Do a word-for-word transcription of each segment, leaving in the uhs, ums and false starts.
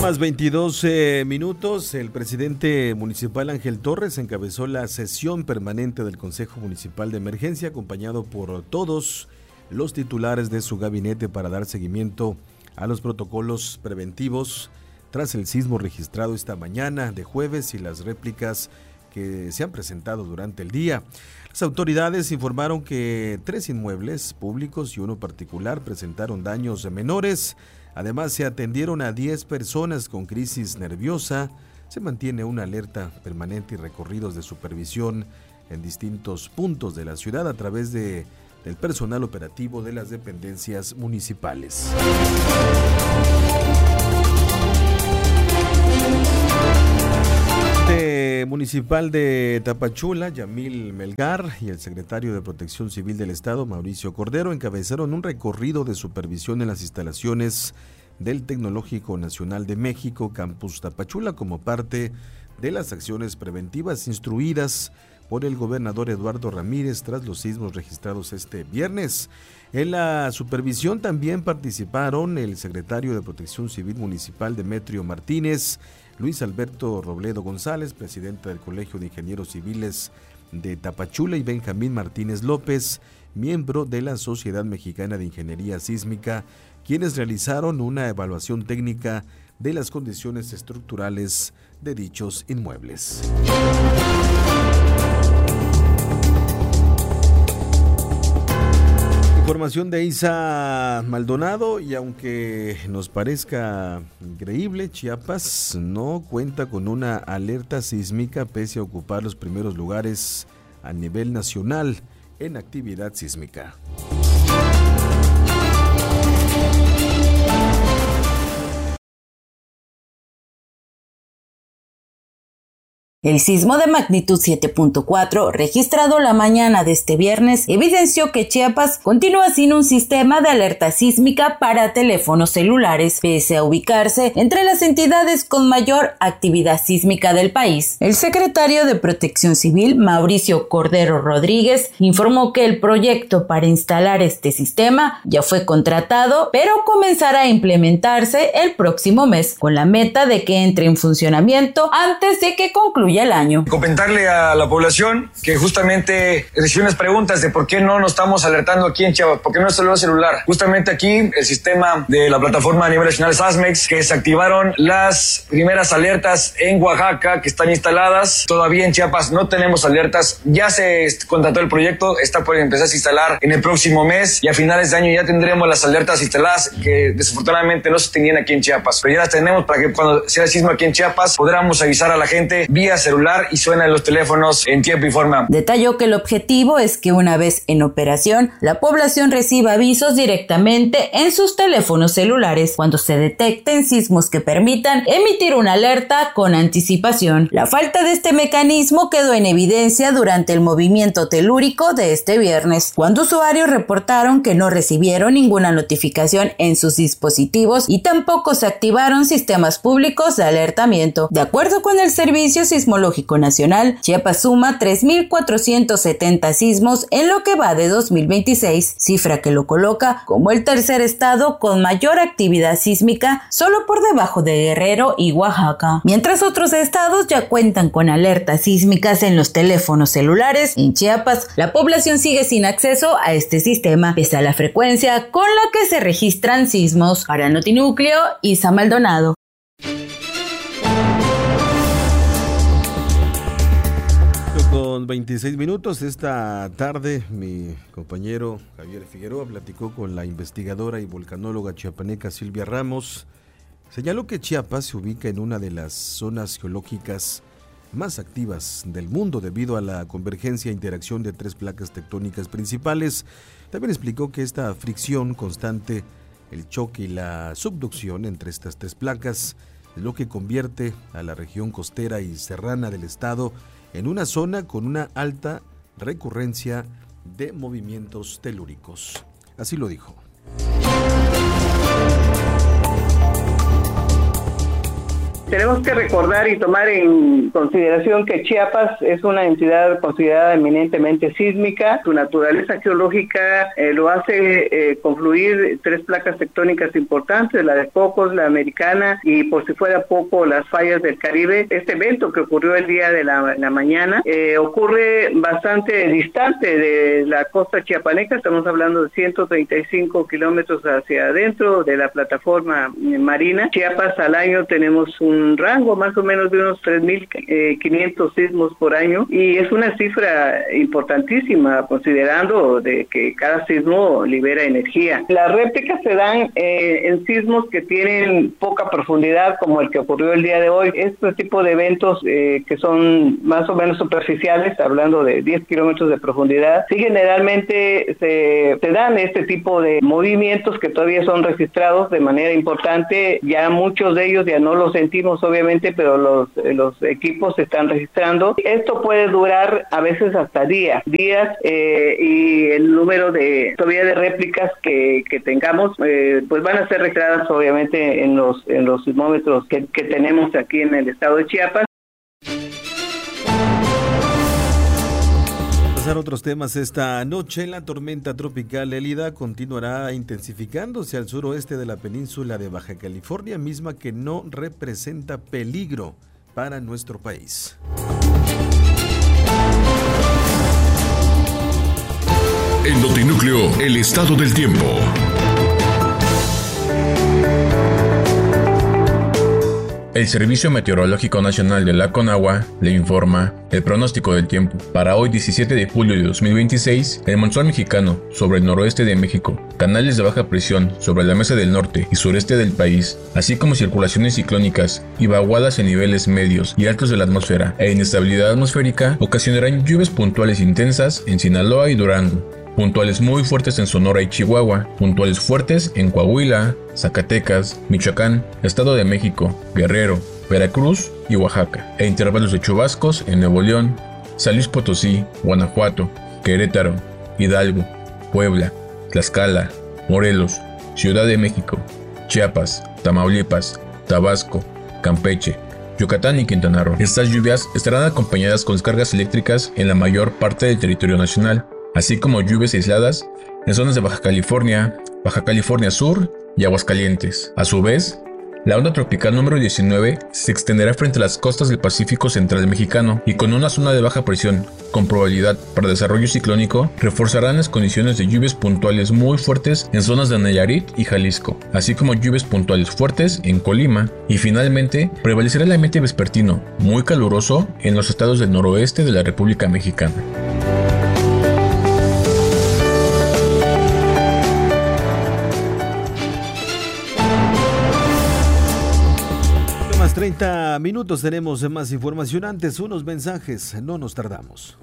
Más veintidós eh, minutos, el presidente municipal Ángel Torres encabezó la sesión permanente del Consejo Municipal de Emergencia, acompañado por todos los titulares de su gabinete para dar seguimiento a los protocolos preventivos tras el sismo registrado esta mañana de jueves y las réplicas que se han presentado durante el día. Las autoridades informaron que tres inmuebles públicos y uno particular presentaron daños menores. Además, se atendieron a diez personas con crisis nerviosa. Se mantiene una alerta permanente y recorridos de supervisión en distintos puntos de la ciudad a través de, del personal operativo de las dependencias municipales. El municipal de Tapachula, Yamil Melgar, y el secretario de Protección Civil del Estado, Mauricio Cordero, encabezaron un recorrido de supervisión en las instalaciones del Tecnológico Nacional de México, Campus Tapachula, como parte de las acciones preventivas instruidas por el gobernador Eduardo Ramírez tras los sismos registrados este viernes. En la supervisión también participaron el secretario de Protección Civil Municipal, Demetrio Martínez, Luis Alberto Robledo González, presidente del Colegio de Ingenieros Civiles de Tapachula, y Benjamín Martínez López, miembro de la Sociedad Mexicana de Ingeniería Sísmica, quienes realizaron una evaluación técnica de las condiciones estructurales de dichos inmuebles. Información de Isa Maldonado, y aunque nos parezca increíble, Chiapas no cuenta con una alerta sísmica pese a ocupar los primeros lugares a nivel nacional en actividad sísmica. El sismo de magnitud siete punto cuatro, registrado la mañana de este viernes, evidenció que Chiapas continúa sin un sistema de alerta sísmica para teléfonos celulares, pese a ubicarse entre las entidades con mayor actividad sísmica del país. El secretario de Protección Civil, Mauricio Cordero Rodríguez, informó que el proyecto para instalar este sistema ya fue contratado, pero comenzará a implementarse el próximo mes, con la meta de que entre en funcionamiento antes de que concluya el año. Comentarle a la población que justamente recibí unas preguntas de por qué no nos estamos alertando aquí en Chiapas, por qué no es el celular. Justamente aquí el sistema de la plataforma a nivel nacional SASMEX, que se activaron las primeras alertas en Oaxaca que están instaladas. Todavía en Chiapas no tenemos alertas, ya se contrató el proyecto, está por empezar a instalar en el próximo mes y a finales de año ya tendremos las alertas instaladas que desafortunadamente no se tenían aquí en Chiapas, pero ya las tenemos para que cuando sea el sismo aquí en Chiapas podamos avisar a la gente vía celular y suenan los teléfonos en tiempo y forma. Detalló que el objetivo es que una vez en operación, la población reciba avisos directamente en sus teléfonos celulares cuando se detecten sismos que permitan emitir una alerta con anticipación. La falta de este mecanismo quedó en evidencia durante el movimiento telúrico de este viernes, cuando usuarios reportaron que no recibieron ninguna notificación en sus dispositivos y tampoco se activaron sistemas públicos de alertamiento. De acuerdo con el Servicio Sismológico Nacional, Chiapas suma tres mil cuatrocientos setenta sismos en lo que va de dos mil veintiséis, cifra que lo coloca como el tercer estado con mayor actividad sísmica, solo por debajo de Guerrero y Oaxaca. Mientras otros estados ya cuentan con alertas sísmicas en los teléfonos celulares, en Chiapas la población sigue sin acceso a este sistema, pese a la frecuencia con la que se registran sismos. Para Notinúcleo, Isa Maldonado. Con veintiséis minutos esta tarde, mi compañero Javier Figueroa platicó con la investigadora y volcanóloga chiapaneca Silvia Ramos. Señaló que Chiapas se ubica en una de las zonas geológicas más activas del mundo debido a la convergencia e interacción de tres placas tectónicas principales. También explicó que esta fricción constante, el choque y la subducción entre estas tres placas es lo que convierte a la región costera y serrana del estado en una zona con una alta recurrencia de movimientos telúricos. Así lo dijo. Tenemos tenemos que recordar y tomar en consideración que Chiapas es una entidad considerada eminentemente sísmica. Su naturaleza geológica eh, lo hace eh, confluir tres placas tectónicas importantes, la de Cocos, la americana y, por si fuera poco, las fallas del Caribe. Este evento que ocurrió el día de la, la mañana eh, ocurre bastante distante de la costa chiapaneca. Estamos hablando de ciento treinta y cinco kilómetros hacia adentro de la plataforma marina. Chiapas al año tenemos un rango más o menos de unos tres mil quinientos sismos por año, y es una cifra importantísima considerando de que cada sismo libera energía. Las réplicas se dan eh, en sismos que tienen poca profundidad, como el que ocurrió el día de hoy. Este tipo de eventos eh, que son más o menos superficiales, hablando de diez kilómetros de profundidad, sí generalmente se, se dan este tipo de movimientos que todavía son registrados de manera importante. Ya muchos de ellos ya no los sentimos obviamente, pero los, los equipos se están registrando. Esto puede durar a veces hasta días, días eh, y el número de todavía de réplicas que, que tengamos eh, pues van a ser registradas obviamente en los en los sismómetros que, que tenemos aquí en el estado de Chiapas. Pasar a otros temas esta noche. La tormenta tropical Elida continuará intensificándose al suroeste de la península de Baja California, misma que no representa peligro para nuestro país. En Notinúcleo, el estado del tiempo. El Servicio Meteorológico Nacional de la Conagua le informa el pronóstico del tiempo. Para hoy, diecisiete de julio de dos mil veintiséis, el monzón mexicano sobre el noroeste de México, canales de baja presión sobre la mesa del norte y sureste del país, así como circulaciones ciclónicas y vaguadas en niveles medios y altos de la atmósfera e inestabilidad atmosférica, ocasionarán lluvias puntuales intensas en Sinaloa y Durango, puntuales muy fuertes en Sonora y Chihuahua, puntuales fuertes en Coahuila, Zacatecas, Michoacán, Estado de México, Guerrero, Veracruz y Oaxaca, e intervalos de chubascos en Nuevo León, San Luis Potosí, Guanajuato, Querétaro, Hidalgo, Puebla, Tlaxcala, Morelos, Ciudad de México, Chiapas, Tamaulipas, Tabasco, Campeche, Yucatán y Quintana Roo. Estas lluvias estarán acompañadas con descargas eléctricas en la mayor parte del territorio nacional, así como lluvias aisladas en zonas de Baja California, Baja California Sur y Aguascalientes. A su vez, la onda tropical número diecinueve se extenderá frente a las costas del Pacífico Central Mexicano y con una zona de baja presión con probabilidad para desarrollo ciclónico reforzarán las condiciones de lluvias puntuales muy fuertes en zonas de Nayarit y Jalisco, así como lluvias puntuales fuertes en Colima, y finalmente prevalecerá el ambiente vespertino muy caluroso en los estados del noroeste de la República Mexicana. treinta minutos tenemos más información. Antes, unos mensajes, no nos tardamos.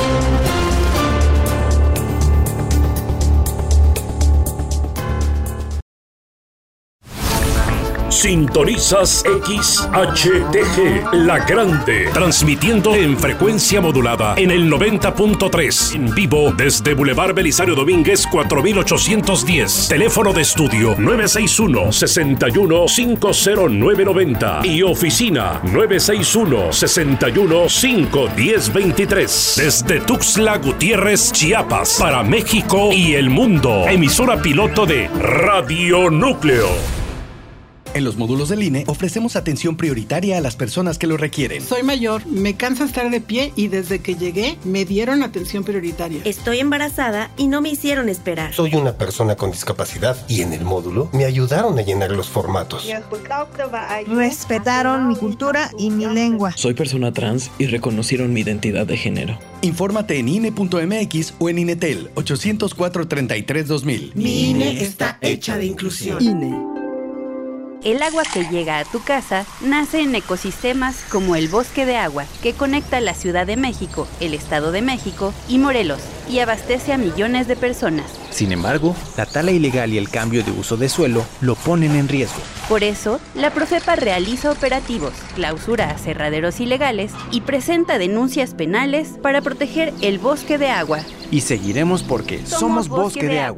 Sintonizas X H T G, La Grande, transmitiendo en frecuencia modulada en el noventa punto tres, en vivo desde Boulevard Belisario Domínguez cuatro mil ochocientos diez, teléfono de estudio nueve seis uno, seis uno cinco cero nueve nueve cero y oficina nueve seis uno, seis uno cinco uno cero dos tres, desde Tuxtla Gutiérrez, Chiapas, para México y el mundo, emisora piloto de Radio Núcleo. En los módulos del I N E ofrecemos atención prioritaria a las personas que lo requieren. Soy mayor, me cansa estar de pie y desde que llegué me dieron atención prioritaria. Estoy embarazada y no me hicieron esperar. Soy una persona con discapacidad y en el módulo me ayudaron a llenar los formatos. Respetaron mi cultura y mi lengua. Soy persona trans y reconocieron mi identidad de género. Infórmate en I N E punto M X o en INETEL ocho cero cuatro, treinta y tres, dos mil. Mi I N E está hecha de inclusión. I N E. El agua que llega a tu casa nace en ecosistemas como el Bosque de Agua, que conecta la Ciudad de México, el Estado de México y Morelos, y abastece a millones de personas. Sin embargo, la tala ilegal y el cambio de uso de suelo lo ponen en riesgo. Por eso, la Profepa realiza operativos, clausura aserraderos ilegales y presenta denuncias penales para proteger el Bosque de Agua. Y seguiremos porque somos, somos Bosque, Bosque de, de Agua. agua.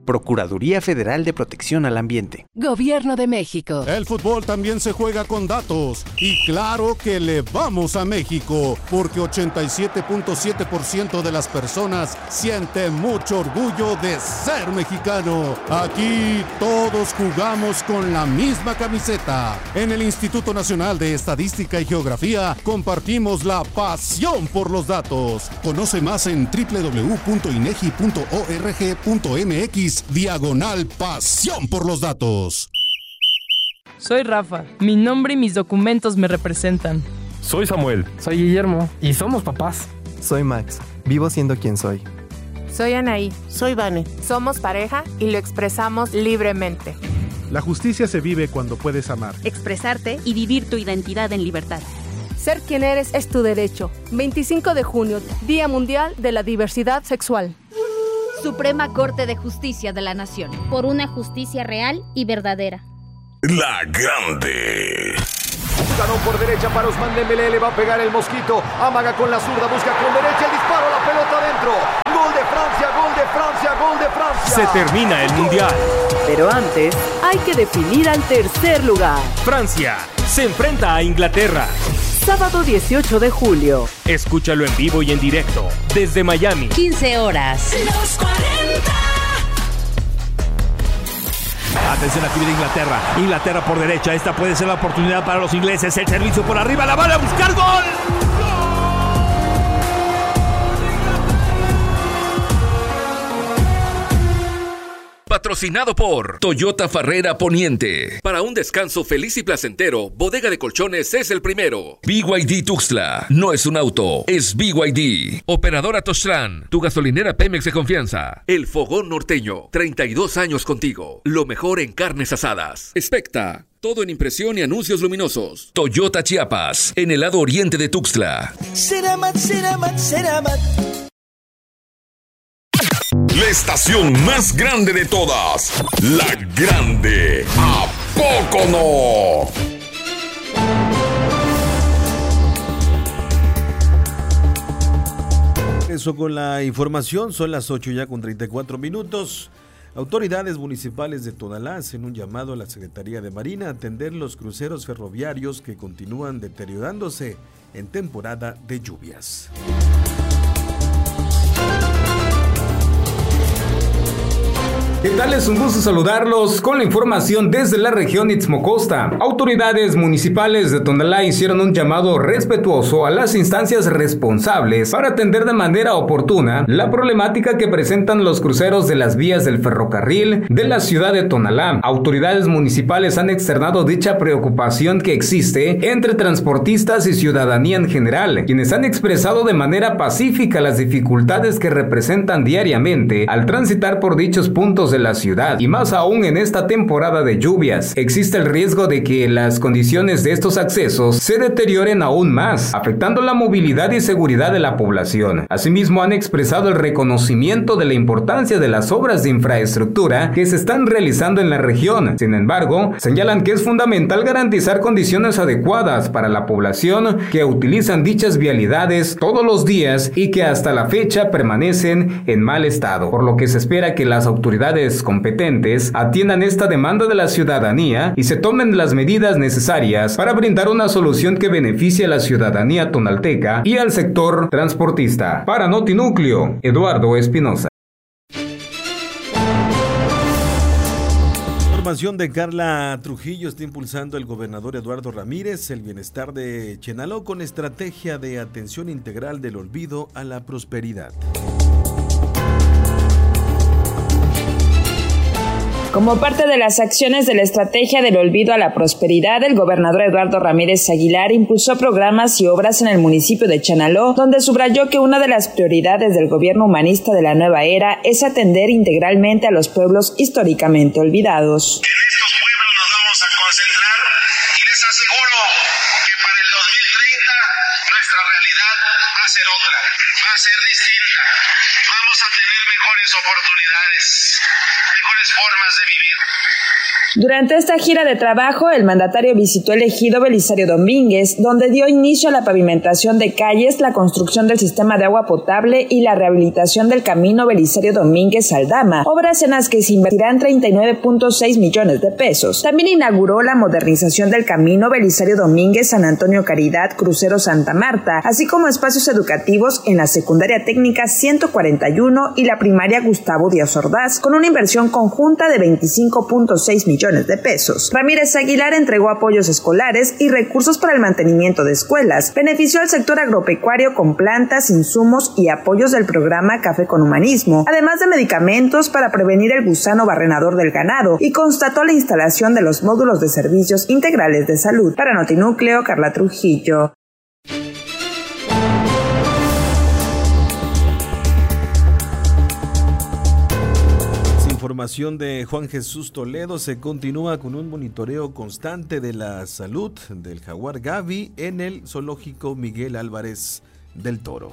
Procuraduría Federal de Protección al Ambiente. Gobierno de México. El fútbol también se juega con datos. Y claro que le vamos a México, porque ochenta y siete punto siete por ciento de las personas sienten mucho orgullo de ser mexicano. Aquí todos jugamos con la misma camiseta. En el Instituto Nacional de Estadística y Geografía compartimos la pasión por los datos. Conoce más en doble u doble u doble u punto inegi punto org punto mx diagonal pasión por los datos. Soy Rafa. Mi nombre y mis documentos me representan. Soy Samuel. Soy Guillermo. Y somos papás. Soy Max. Vivo siendo quien soy. Soy Anaí. Soy Vane. Somos pareja y lo expresamos libremente. La justicia se vive cuando puedes amar, expresarte y vivir tu identidad en libertad. Ser quien eres es tu derecho. veinticinco de junio, Día Mundial de la Diversidad Sexual. Suprema Corte de Justicia de la Nación. Por una justicia real y verdadera. La Grande. Ganó por derecha para Ousmane Dembélé, le va a pegar el mosquito. Amaga con la zurda, busca con derecha el disparo, la pelota adentro. Gol de Francia, gol de Francia, gol de Francia. Se termina el Mundial. Pero antes, hay que definir al tercer lugar. Francia se enfrenta a Inglaterra. Sábado dieciocho de julio. Escúchalo en vivo y en directo desde Miami. quince horas. Los cuarenta. Atención, aquí viene Inglaterra. Inglaterra por derecha. Esta puede ser la oportunidad para los ingleses. El servicio por arriba. La van a buscar. ¡Gol! Patrocinado por Toyota Farrera Poniente. Para un descanso feliz y placentero, Bodega de Colchones es el primero. B Y D Tuxtla. No es un auto, es B Y D. Operadora Toztlán. Tu gasolinera Pemex de confianza. El Fogón Norteño. treinta y dos años contigo. Lo mejor en carnes asadas. Specta. Todo en impresión y anuncios luminosos. Toyota Chiapas. En el lado oriente de Tuxtla. Ceramat, Ceramat, Ceramat. La estación más grande de todas. La Grande. ¿A poco no? Eso con la información, son las ocho ya con treinta y cuatro minutos. Autoridades municipales de Tonalá hacen un llamado a la Secretaría de Marina a atender los cruceros ferroviarios que continúan deteriorándose en temporada de lluvias. ¿Qué tal? Es un gusto saludarlos con la información desde la región Istmo Costa. Autoridades municipales de Tonalá hicieron un llamado respetuoso a las instancias responsables para atender de manera oportuna la problemática que presentan los cruceros de las vías del ferrocarril de la ciudad de Tonalá. Autoridades municipales han externado dicha preocupación que existe entre transportistas y ciudadanía en general, quienes han expresado de manera pacífica las dificultades que representan diariamente al transitar por dichos puntos de la ciudad, y más aún en esta temporada de lluvias. Existe el riesgo de que las condiciones de estos accesos se deterioren aún más, afectando la movilidad y seguridad de la población. Asimismo, han expresado el reconocimiento de la importancia de las obras de infraestructura que se están realizando en la región. Sin embargo, señalan que es fundamental garantizar condiciones adecuadas para la población que utilizan dichas vialidades todos los días y que hasta la fecha permanecen en mal estado, por lo que se espera que las autoridades competentes atiendan esta demanda de la ciudadanía y se tomen las medidas necesarias para brindar una solución que beneficie a la ciudadanía tonalteca y al sector transportista. Para Notinúcleo, Eduardo Espinosa. Información de Carla Trujillo. Está impulsando el gobernador Eduardo Ramírez el bienestar de Chenaló con estrategia de atención integral del olvido a la prosperidad. Como parte de las acciones de la estrategia del olvido a la prosperidad, el gobernador Eduardo Ramírez Aguilar impulsó programas y obras en el municipio de Chenaló, donde subrayó que una de las prioridades del gobierno humanista de la nueva era es atender integralmente a los pueblos históricamente olvidados. En estos pueblos nos vamos a concentrar y les aseguro que para el dos mil treinta nuestra realidad ha ser otra, va a ser distinta. Vamos a tener mejores oportunidades, mejores formas de vivir. Durante esta gira de trabajo, el mandatario visitó el ejido Belisario Domínguez, donde dio inicio a la pavimentación de calles, la construcción del sistema de agua potable y la rehabilitación del camino Belisario Domínguez-Aldama, obras en las que se invertirán treinta y nueve punto seis millones de pesos. También inauguró la modernización del camino Belisario Domínguez-San Antonio Caridad Crucero Santa Marta, así como espacios educativos en la secundaria técnica ciento cuarenta y uno y la primaria Gustavo Díaz Ordaz, con una inversión conjunta de veinticinco punto seis millones de pesos. Ramírez Aguilar entregó apoyos escolares y recursos para el mantenimiento de escuelas. Benefició al sector agropecuario con plantas, insumos y apoyos del programa Café con Humanismo, además de medicamentos para prevenir el gusano barrenador del ganado, y constató la instalación de los módulos de servicios integrales de salud. Para Notinúcleo, Carla Trujillo. Información de Juan Jesús Toledo. Se continúa con un monitoreo constante de la salud del jaguar Gaby en el zoológico Miguel Álvarez del Toro.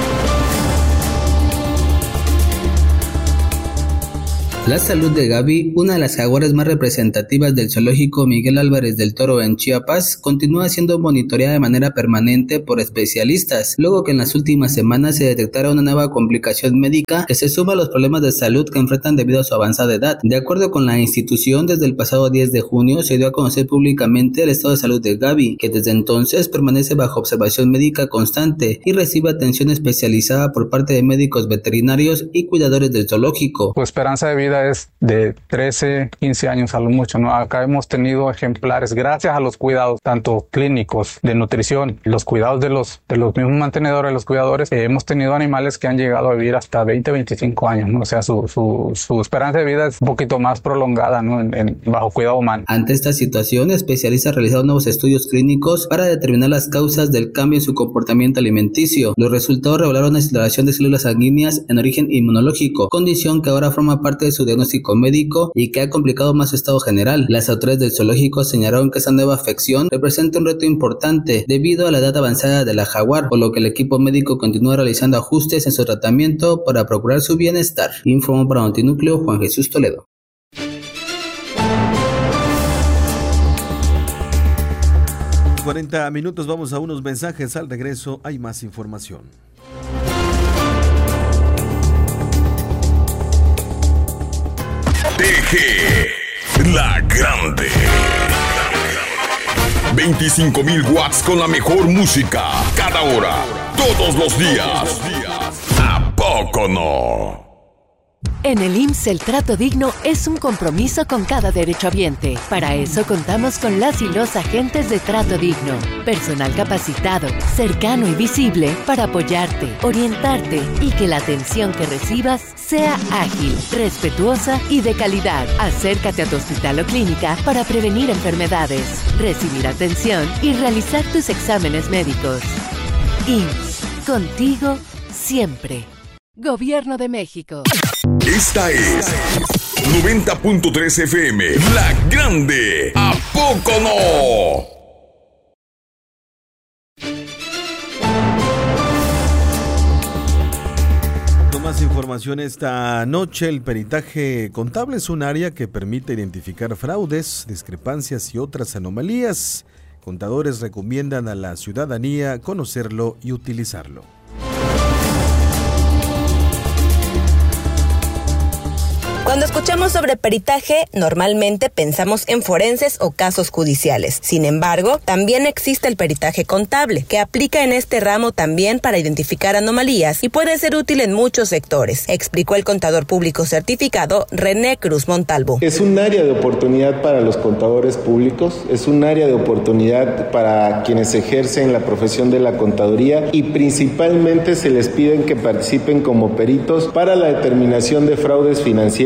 La salud de Gaby, una de las jaguares más representativas del zoológico Miguel Álvarez del Toro en Chiapas, continúa siendo monitoreada de manera permanente por especialistas, luego que en las últimas semanas se detectara una nueva complicación médica que se suma a los problemas de salud que enfrentan debido a su avanzada edad. De acuerdo con la institución, desde el pasado diez de junio se dio a conocer públicamente el estado de salud de Gaby, que desde entonces permanece bajo observación médica constante y recibe atención especializada por parte de médicos veterinarios y cuidadores del zoológico. Su esperanza de vida es de trece, quince años a lo mucho, ¿no? Acá hemos tenido ejemplares gracias a los cuidados tanto clínicos, de nutrición, los cuidados de los de los mismos mantenedores, los cuidadores. Eh, hemos tenido animales que han llegado a vivir hasta veinte, veinticinco años, ¿no? O sea, su, su, su esperanza de vida es un poquito más prolongada, ¿no? En, en, bajo cuidado humano. Ante esta situación, especialistas realizaron nuevos estudios clínicos para determinar las causas del cambio en su comportamiento alimenticio. Los resultados revelaron una aceleración de células sanguíneas en origen inmunológico, condición que ahora forma parte de su diagnóstico médico y que ha complicado más su estado general. Las autoridades del zoológico señalaron que esta nueva afección representa un reto importante debido a la edad avanzada de la jaguar, por lo que el equipo médico continúa realizando ajustes en su tratamiento para procurar su bienestar. Informó para Notinúcleo Juan Jesús Toledo. cuarenta minutos, vamos a unos mensajes. Al regreso hay más información. T G, la grande. veinticinco mil watts con la mejor música, cada hora, todos los días. ¿A poco no? En el I M S S el trato digno es un compromiso con cada derechohabiente. Para eso contamos con las y los agentes de Trato Digno. Personal capacitado, cercano y visible para apoyarte, orientarte y que la atención que recibas sea ágil, respetuosa y de calidad. Acércate a tu hospital o clínica para prevenir enfermedades, recibir atención y realizar tus exámenes médicos. I M S S, contigo siempre. Gobierno de México. Esta es noventa punto tres F M, La Grande. ¿A poco no? Con más información esta noche, el peritaje contable es un área que permite identificar fraudes, discrepancias y otras anomalías. Contadores recomiendan a la ciudadanía conocerlo y utilizarlo. Cuando escuchamos sobre peritaje, normalmente pensamos en forenses o casos judiciales. Sin embargo, también existe el peritaje contable, que aplica en este ramo también para identificar anomalías y puede ser útil en muchos sectores, explicó el contador público certificado René Cruz Montalvo. Es un área de oportunidad para los contadores públicos, es un área de oportunidad para quienes ejercen la profesión de la contaduría y principalmente se les piden que participen como peritos para la determinación de fraudes financieros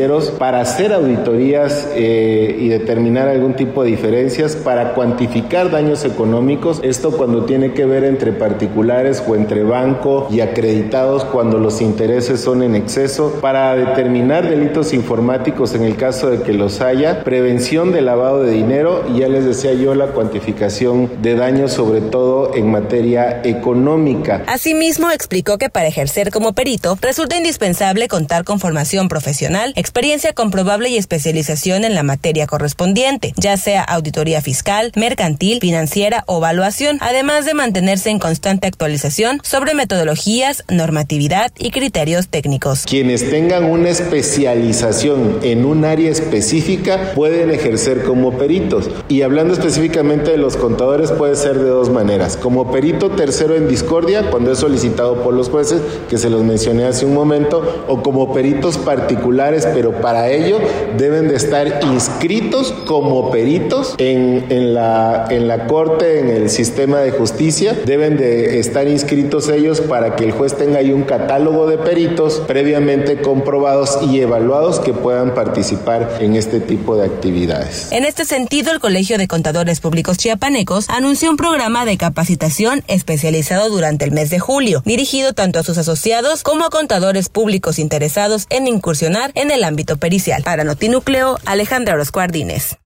financieros para hacer auditorías eh, y determinar algún tipo de diferencias, para cuantificar daños económicos, esto cuando tiene que ver entre particulares o entre banco y acreditados cuando los intereses son en exceso, para determinar delitos informáticos en el caso de que los haya, prevención de lavado de dinero y ya les decía yo la cuantificación de daños sobre todo en materia económica. Asimismo explicó que para ejercer como perito resulta indispensable contar con formación profesional, experiencia comprobable y especialización en la materia correspondiente, ya sea auditoría fiscal, mercantil, financiera o evaluación, además de mantenerse en constante actualización sobre metodologías, normatividad y criterios técnicos. Quienes tengan una especialización en un área específica pueden ejercer como peritos. Y hablando específicamente de los contadores, puede ser de dos maneras: como perito tercero en discordia, cuando es solicitado por los jueces, que se los mencioné hace un momento, o como peritos particulares, pero para ello deben de estar inscritos como peritos en, en, la, en la corte, en el sistema de justicia. Deben de estar inscritos ellos para que el juez tenga ahí un catálogo de peritos previamente comprobados y evaluados que puedan participar en este tipo de actividades. En este sentido, el Colegio de Contadores Públicos Chiapanecos anunció un programa de capacitación especializado durante el mes de julio, dirigido tanto a sus asociados como a contadores públicos interesados en incursionar en el ámbito pericial. Para Notinúcleo, Alejandra Orozco Ardínez.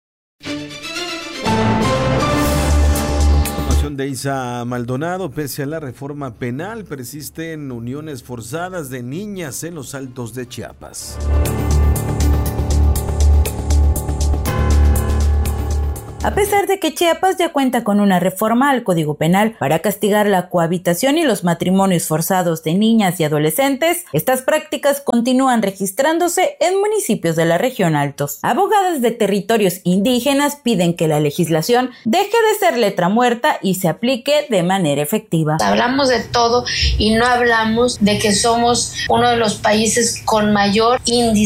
Información de Isa Maldonado: pese a la reforma penal, persisten uniones forzadas de niñas en los Altos de Chiapas. A pesar de que Chiapas ya cuenta con una reforma al Código Penal para castigar la cohabitación y los matrimonios forzados de niñas y adolescentes, estas prácticas continúan registrándose en municipios de la región Altos. Abogadas de territorios indígenas piden que la legislación deje de ser letra muerta y se aplique de manera efectiva. Hablamos de todo y no hablamos de que somos uno de los países con mayor índice